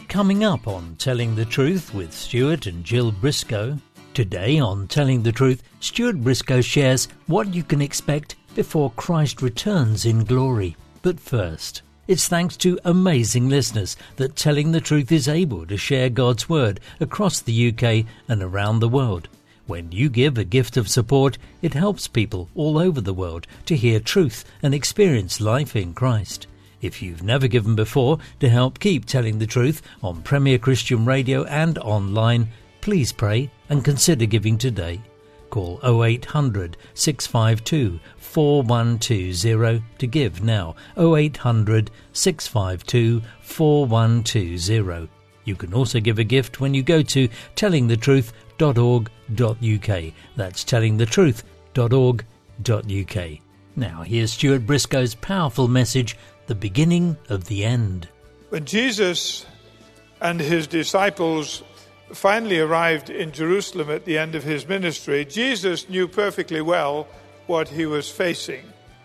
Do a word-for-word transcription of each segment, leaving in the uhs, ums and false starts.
Coming up on Telling the Truth with Stuart and Jill Briscoe. Today on Telling the Truth, Stuart Briscoe shares what you can expect before Christ returns in glory. But first, it's thanks to amazing listeners that Telling the Truth is able to share God's Word across the U K and around the world. When you give a gift of support, it helps people all over the world to hear truth and experience life in Christ. If you've never given before to help keep Telling the Truth on Premier Christian Radio and online, please pray and consider giving today. Call oh eight hundred, six five two, four one two zero to give now. oh eight hundred, six five two, four one two zero. You can also give a gift when you go to telling the truth dot org dot U K. That's telling the truth dot org dot U K. Now here's Stuart Briscoe's powerful message, The Beginning of the End. When Jesus and his disciples finally arrived in Jerusalem at the end of his ministry, Jesus knew perfectly well what he was facing.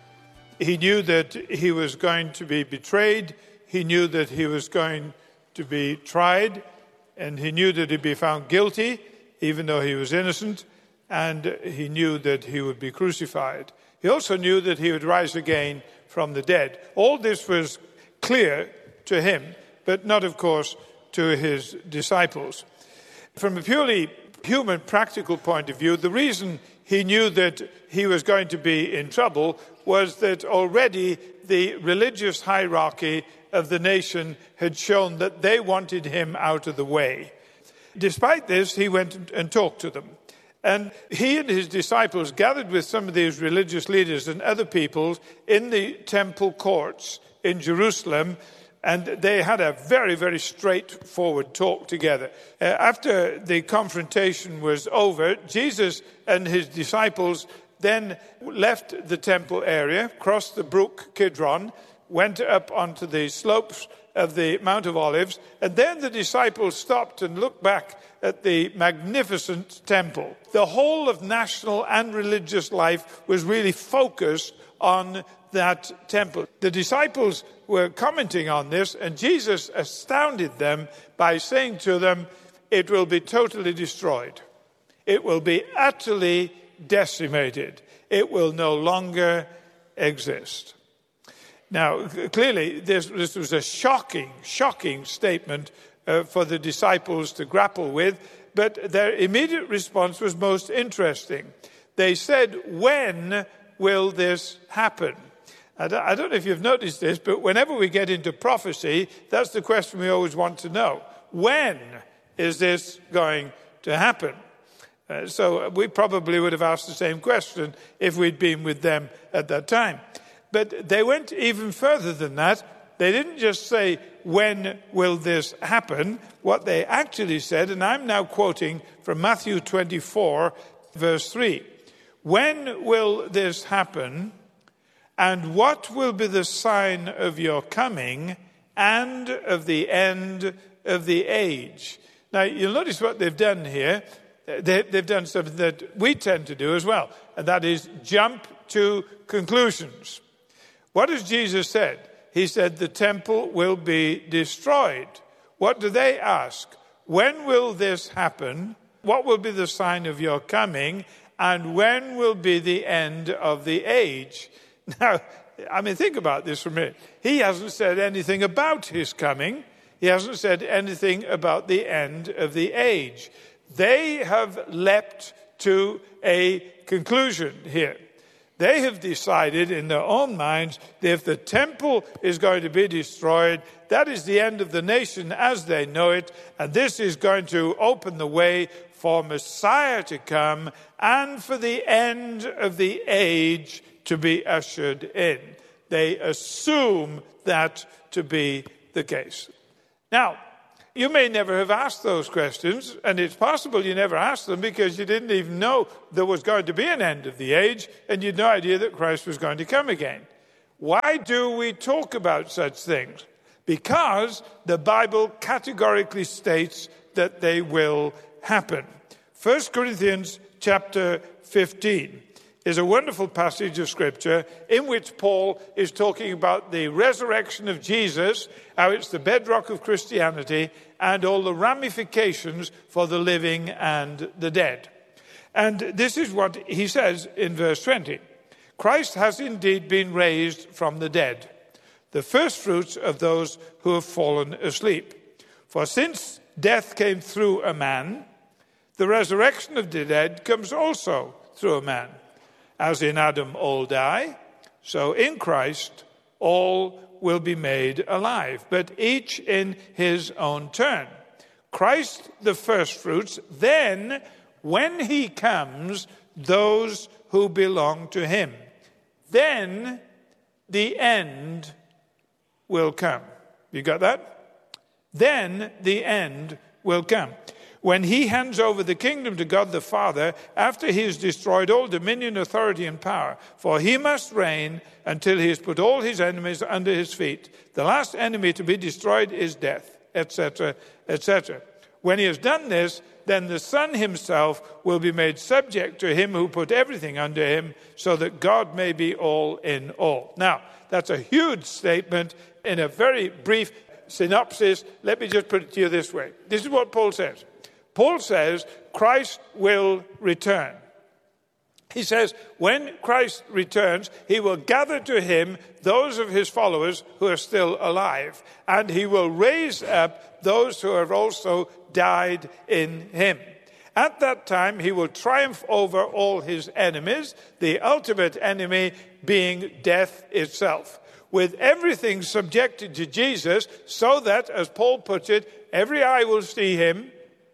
He knew that he was going to be betrayed, he knew that he was going to be tried, and he knew that he'd be found guilty, even though he was innocent, and he knew that he would be crucified. He also knew that he would rise again from the dead. All this was clear to him, but not, of course, to his disciples. From a purely human, practical point of view, the reason he knew that he was going to be in trouble was that already the religious hierarchy of the nation had shown that they wanted him out of the way. Despite this, he went and talked to them. And he and his disciples gathered with some of these religious leaders and other peoples in the temple courts in Jerusalem, and they had a very, very straightforward talk together. Uh, after the confrontation was over, Jesus and his disciples then left the temple area, crossed the brook Kidron, went up onto the slopes of the Mount of Olives, and then the disciples stopped and looked back at the magnificent temple. The whole of national and religious life was really focused on that temple. The disciples were commenting on this, and Jesus astounded them by saying to them, it will be totally destroyed. It will be utterly decimated. It will no longer exist. Now, clearly, this, this was a shocking, shocking statement uh, for the disciples to grapple with, but their immediate response was most interesting. They said, when will this happen? I don't, I don't know if you've noticed this, but whenever we get into prophecy, that's the question we always want to know. When is this going to happen? Uh, so we probably would have asked the same question if we'd been with them at that time. But they went even further than that. They didn't just say, when will this happen? What they actually said, and I'm now quoting from Matthew twenty-four, verse three. When will this happen? And what will be the sign of your coming and of the end of the age? Now, you'll notice what they've done here. They, they've done something that we tend to do as well, and that is jump to conclusions. What has Jesus said? He said the temple will be destroyed. What do they ask? When will this happen? What will be the sign of your coming? And when will be the end of the age? Now, I mean, think about this for a minute. He hasn't said anything about his coming. He hasn't said anything about the end of the age. They have leapt to a conclusion here. They have decided in their own minds that if the temple is going to be destroyed, that is the end of the nation as they know it, and this is going to open the way for Messiah to come and for the end of the age to be ushered in. They assume that to be the case. Now, you may never have asked those questions, and it's possible you never asked them because you didn't even know there was going to be an end of the age, and you had no idea that Christ was going to come again. Why do we talk about such things? Because the Bible categorically states that they will happen. First Corinthians chapter fifteen is a wonderful passage of Scripture in which Paul is talking about the resurrection of Jesus, how it's the bedrock of Christianity, and all the ramifications for the living and the dead. And this is what he says in verse twenty. Christ has indeed been raised from the dead, the firstfruits of those who have fallen asleep. For since death came through a man, the resurrection of the dead comes also through a man. As in Adam all die, so in Christ all will be made alive, but each in his own turn. Christ the firstfruits, then when he comes, those who belong to him. Then the end will come. You got that? Then the end will come. When he hands over the kingdom to God the Father, after he has destroyed all dominion, authority, and power, for he must reign until he has put all his enemies under his feet. The last enemy to be destroyed is death, et cetera, et cetera. When he has done this, then the Son himself will be made subject to him who put everything under him, so that God may be all in all. Now, that's a huge statement in a very brief synopsis. Let me just put it to you this way. This is what Paul says. Paul says Christ will return. He says when Christ returns, he will gather to him those of his followers who are still alive, and he will raise up those who have also died in him. At that time, he will triumph over all his enemies, the ultimate enemy being death itself, with everything subjected to Jesus, so that, as Paul puts it, every eye will see him,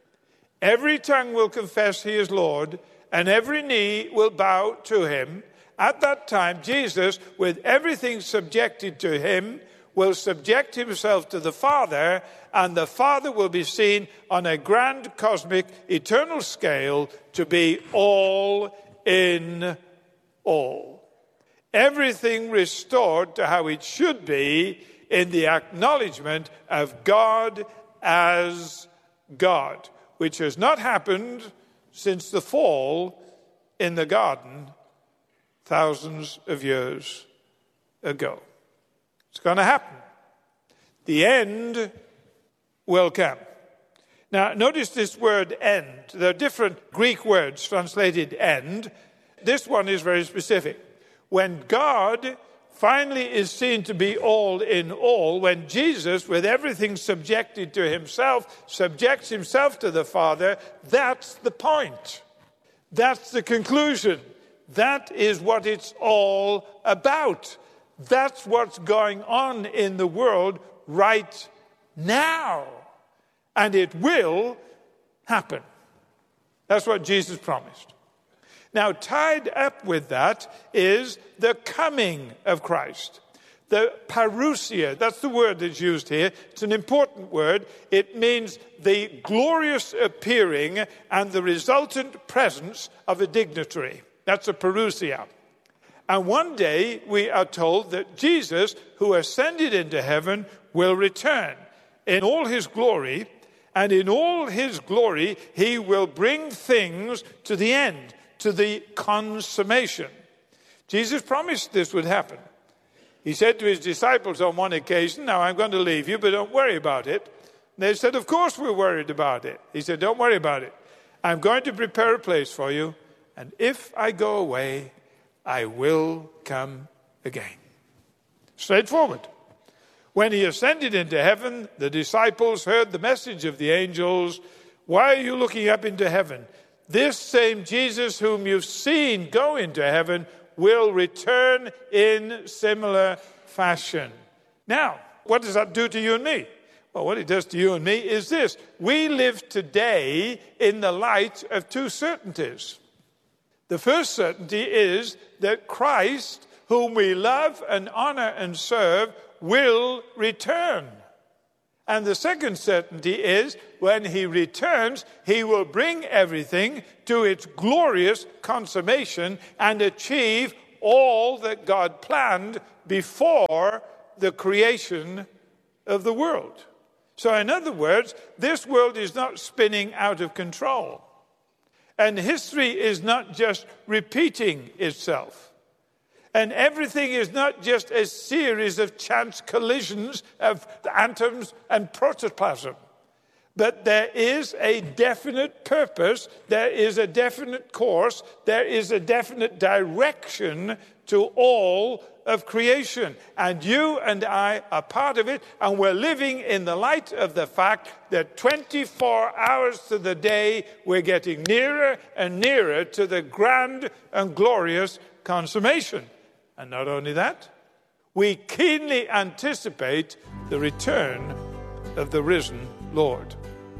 every tongue will confess he is Lord, and every knee will bow to him. At that time, Jesus, with everything subjected to him, will subject himself to the Father, and the Father will be seen on a grand, cosmic, eternal scale to be all in all. Everything restored to how it should be in the acknowledgement of God as God, which has not happened since the fall in the garden thousands of years ago. It's going to happen. The end will come. Now, notice this word end. There are different Greek words translated end. This one is very specific. When God finally is seen to be all in all, when Jesus, with everything subjected to himself, subjects himself to the Father, that's the point. That's the conclusion. That is what it's all about. That's what's going on in the world right now. And it will happen. That's what Jesus promised. Now, tied up with that is the coming of Christ. The parousia, that's the word that's used here. It's an important word. It means the glorious appearing and the resultant presence of a dignitary. That's a parousia. And one day we are told that Jesus, who ascended into heaven, will return in all his glory. And in all his glory, he will bring things to the end, to the consummation. Jesus promised this would happen. He said to his disciples on one occasion, now I'm going to leave you, but don't worry about it. And they said, of course we're worried about it. He said, don't worry about it. I'm going to prepare a place for you, and if I go away, I will come again. Straightforward. When he ascended into heaven, the disciples heard the message of the angels. Why are you looking up into heaven? This same Jesus whom you've seen go into heaven will return in similar fashion. Now, what does that do to you and me? Well, what it does to you and me is this. We live today in the light of two certainties. The first certainty is that Christ, whom we love and honor and serve, will return. And the second certainty is when he returns, he will bring everything to its glorious consummation and achieve all that God planned before the creation of the world. So in other words, this world is not spinning out of control. And history is not just repeating itself. And everything is not just a series of chance collisions of atoms and protoplasm. But there is a definite purpose, there is a definite course, there is a definite direction to all of creation. And you and I are part of it, and we're living in the light of the fact that twenty-four hours to the day, we're getting nearer and nearer to the grand and glorious consummation. And not only that, we keenly anticipate the return of the risen Lord.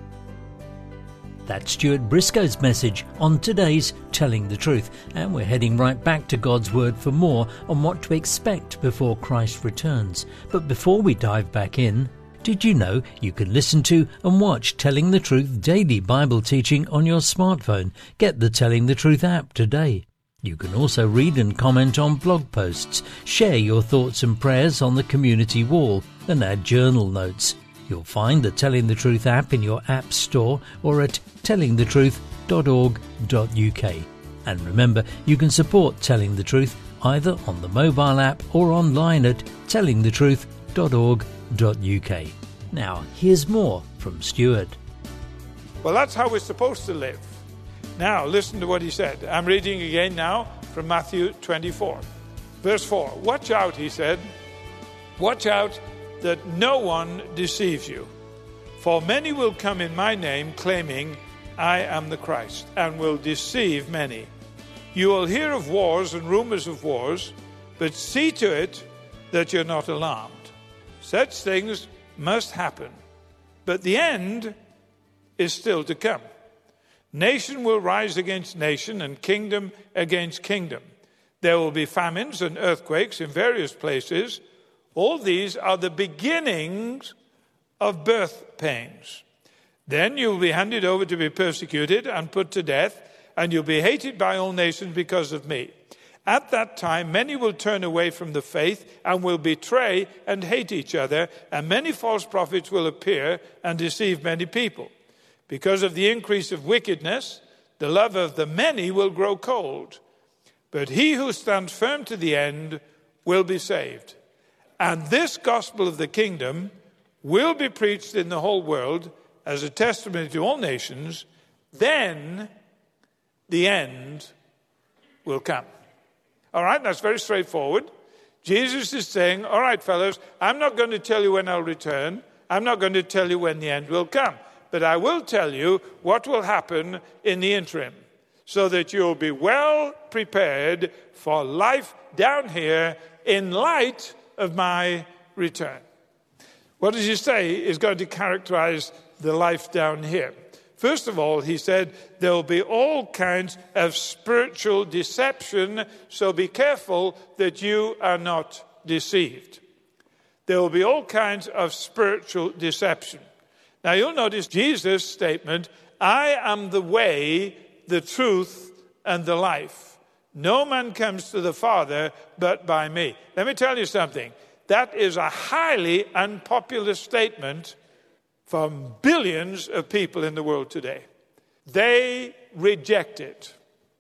That's Stuart Briscoe's message on today's Telling the Truth, and we're heading right back to God's Word for more on what to expect before Christ returns. But before we dive back in, did you know you can listen to and watch Telling the Truth daily Bible teaching on your smartphone? Get the Telling the Truth app today. You can also read and comment on blog posts, share your thoughts and prayers on the community wall, and add journal notes. You'll find the Telling the Truth app in your app store or at telling the truth dot org dot U K. And remember, you can support Telling the Truth either on the mobile app or online at telling the truth dot org dot U K. Now, here's more from Stuart. Well, that's how we're supposed to live. Now, listen to what he said. I'm reading again now from Matthew twenty-four. Verse four. Watch out, he said. Watch out that no one deceives you. For many will come in my name, claiming, I am the Christ, and will deceive many. You will hear of wars and rumors of wars, but see to it that you're not alarmed. Such things must happen, but the end is still to come. Nation will rise against nation, and kingdom against kingdom. There will be famines and earthquakes in various places. All these are the beginnings of birth pains. Then you will be handed over to be persecuted and put to death, and you'll be hated by all nations because of me. At that time, many will turn away from the faith and will betray and hate each other, and many false prophets will appear and deceive many people. Because of the increase of wickedness, the love of the many will grow cold. But he who stands firm to the end will be saved. And this gospel of the kingdom will be preached in the whole world as a testimony to all nations. Then the end will come. All right, that's very straightforward. Jesus is saying, all right, fellows, I'm not going to tell you when I'll return. I'm not going to tell you when the end will come. But I will tell you what will happen in the interim, so that you'll be well prepared for life down here in light of my return. What does he say is going to characterize the life down here? First of all, he said, there will be all kinds of spiritual deception, so be careful that you are not deceived. There will be all kinds of spiritual deception. Now, you'll notice Jesus' statement, I am the way, the truth, and the life. No man comes to the Father but by me. Let me tell you something. That is a highly unpopular statement from billions of people in the world today. They reject it.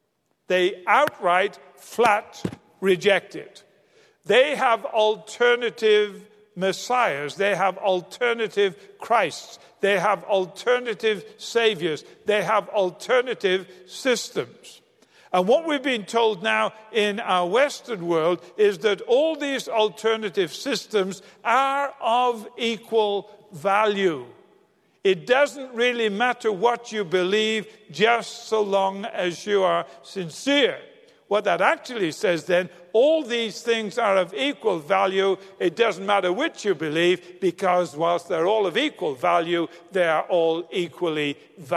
They outright, flat reject it. They have alternative messiahs. They have alternative Christs. They have alternative saviors. They have alternative systems. And what we've been told now in our Western world is that all these alternative systems are of equal value. It doesn't really matter what you believe, just so long as you are sincere. What that actually says then, all these things are of equal value. It doesn't matter which you believe, because whilst they're all of equal value, they are all equally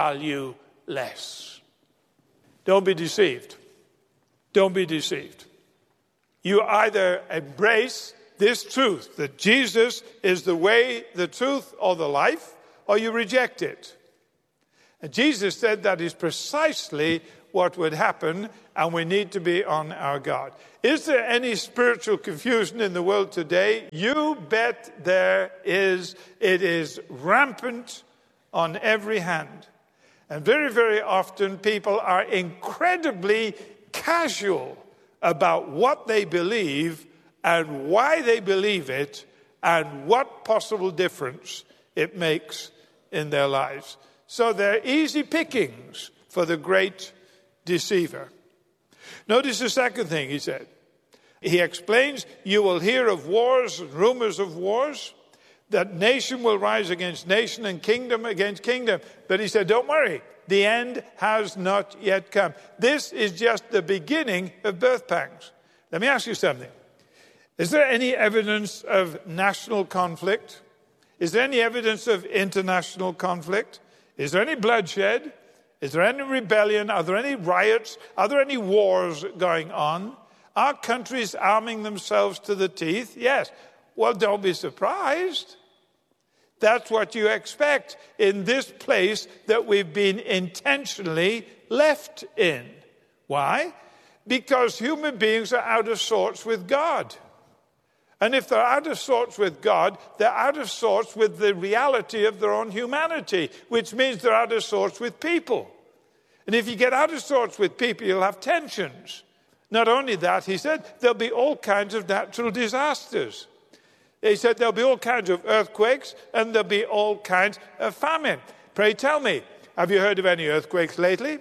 valueless. Don't be deceived. Don't be deceived. You either embrace this truth, that Jesus is the way, the truth, or the life, or you reject it. And Jesus said that is precisely what would happen, and we need to be on our guard. Is there any spiritual confusion in the world today? You bet there is. It is rampant on every hand. And very, very often people are incredibly casual about what they believe and why they believe it and what possible difference it makes in their lives. So they're easy pickings for the great deceiver. Notice the second thing he said. He explains, you will hear of wars and rumors of wars, that nation will rise against nation and kingdom against kingdom. But he said, don't worry, the end has not yet come. This is just the beginning of birth pangs. Let me ask you something. Is there any evidence of national conflict? Is there any evidence of international conflict? Is there any bloodshed? Is there any rebellion? Are there any riots? Are there any wars going on? Are countries arming themselves to the teeth? Yes. Well, don't be surprised. That's what you expect in this place that we've been intentionally left in. Why? Because human beings are out of sorts with God. And if they're out of sorts with God, they're out of sorts with the reality of their own humanity, which means they're out of sorts with people. And if you get out of sorts with people, you'll have tensions. Not only that, he said, there'll be all kinds of natural disasters. He said there'll be all kinds of earthquakes and there'll be all kinds of famine. Pray tell me, have you heard of any earthquakes lately?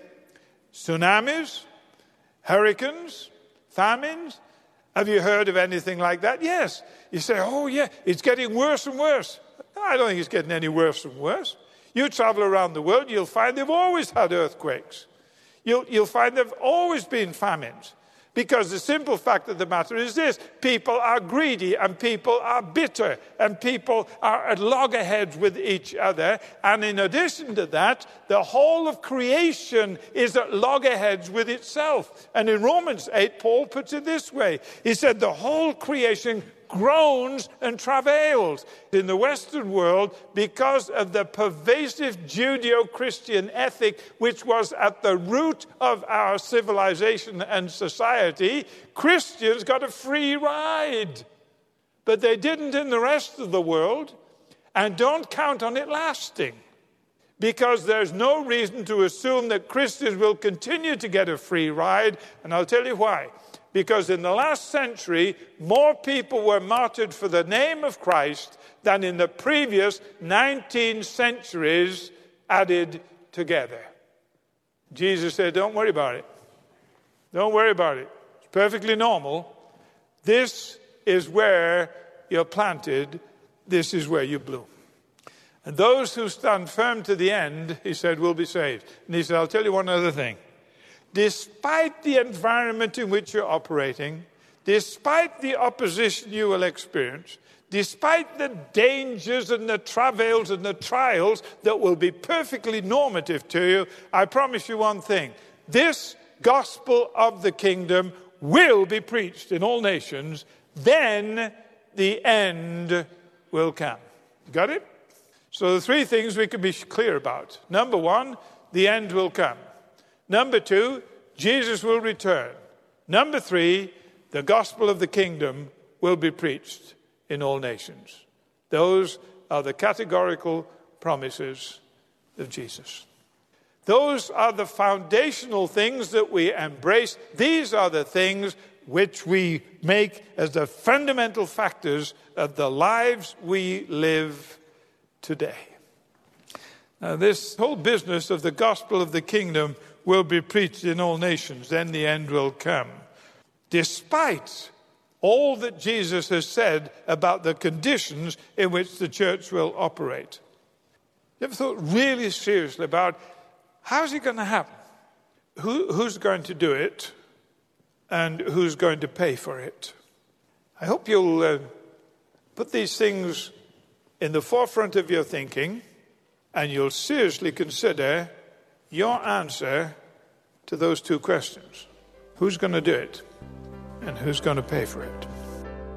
Tsunamis? Hurricanes? Famines? Have you heard of anything like that? Yes. You say, oh yeah, it's getting worse and worse. No, I don't think it's getting any worse and worse. You travel around the world, you'll find they've always had earthquakes. You'll, you'll find there've always been famines. Because the simple fact of the matter is this, people are greedy and people are bitter and people are at loggerheads with each other. And in addition to that, the whole of creation is at loggerheads with itself. And in Romans eight, Paul puts it this way. He said the whole creation groans and travails in the Western world because of the pervasive Judeo-Christian ethic which was at the root of our civilization and society. Christians got a free ride, but they didn't in the rest of the world, and don't count on it lasting, because there's no reason to assume that Christians will continue to get a free ride, and I'll tell you why. Because in the last century, more people were martyred for the name of Christ than in the previous nineteen centuries added together. Jesus said, don't worry about it. Don't worry about it. It's perfectly normal. This is where you're planted. This is where you bloom. And those who stand firm to the end, he said, will be saved. And he said, I'll tell you one other thing. Despite the environment in which you're operating, despite the opposition you will experience, despite the dangers and the travails and the trials that will be perfectly normative to you, I promise you one thing. This gospel of the kingdom will be preached in all nations. Then the end will come. Got it? So the three things we can be clear about. Number one, the end will come. Number two, Jesus will return. Number three, the gospel of the kingdom will be preached in all nations. Those are the categorical promises of Jesus. Those are the foundational things that we embrace. These are the things which we make as the fundamental factors of the lives we live today. Now, this whole business of the gospel of the kingdom will be preached in all nations, then the end will come. Despite all that Jesus has said about the conditions in which the church will operate. You ever thought really seriously about how's it going to happen? Who, who's going to do it? And who's going to pay for it? I hope you'll uh, put these things in the forefront of your thinking, and you'll seriously consider your answer to those two questions. Who's going to do it? And who's going to pay for it?